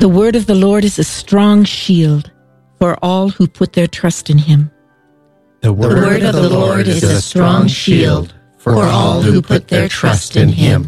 The word of the Lord is a strong shield for all who put their trust in him. The word of the Lord is a strong shield for all who put their trust in him.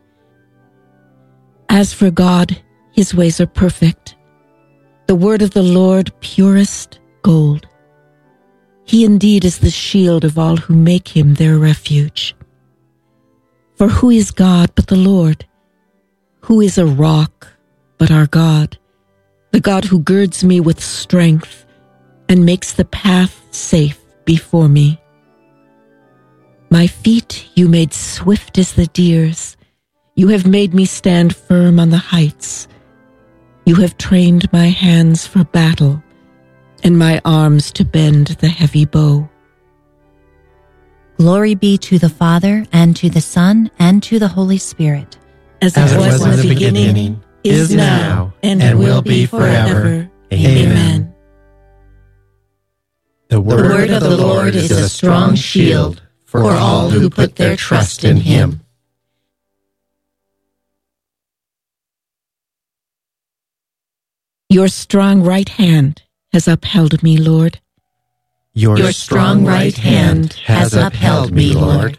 As for God, his ways are perfect. The word of the Lord purest gold. He indeed is the shield of all who make him their refuge. For who is God but the Lord? Who is a rock but our God? The God who girds me with strength and makes the path safe before me. My feet you made swift as the deer's. You have made me stand firm on the heights. You have trained my hands for battle and my arms to bend the heavy bow. Glory be to the Father, and to the Son, and to the Holy Spirit. As it was in the beginning, is now, and will be forever. Amen. The word of the Lord is a strong shield for all who put their trust in him. Your strong right hand has upheld me, Lord. Your strong right hand has upheld me, Lord.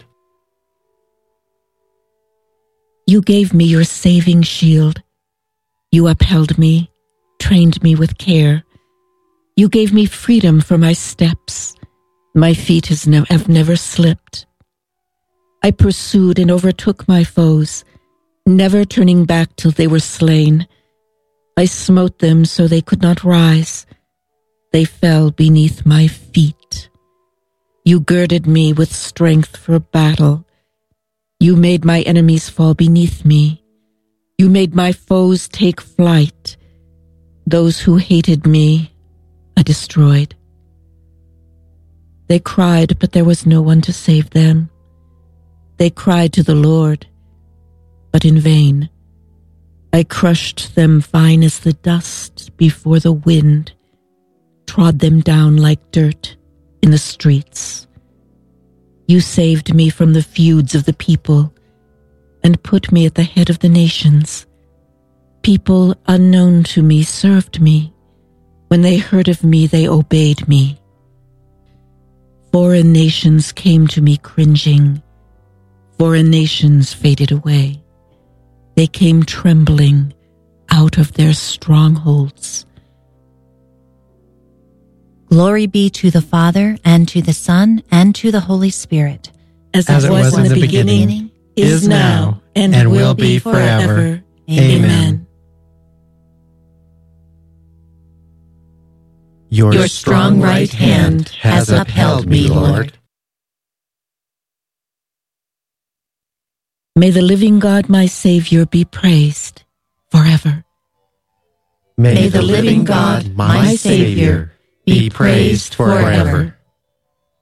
You gave me your saving shield. You upheld me, trained me with care. You gave me freedom for my steps. My feet have never slipped. I pursued and overtook my foes, never turning back till they were slain. I smote them so they could not rise. They fell beneath my feet. You girded me with strength for battle. You made my enemies fall beneath me. You made my foes take flight. Those who hated me, I destroyed. They cried, but there was no one to save them. They cried to the Lord, but in vain. I crushed them fine as the dust before the wind, trod them down like dirt in the streets. You saved me from the feuds of the people and put me at the head of the nations. People unknown to me served me. When they heard of me, they obeyed me. Foreign nations came to me cringing. Foreign nations faded away. They came trembling out of their strongholds. Glory be to the Father, and to the Son, and to the Holy Spirit. As it was in the beginning, is now, and will be forever. Amen. Your strong right hand has upheld me, Lord. May the living God, my Savior, be praised forever. May the living God, my Savior, be praised forever.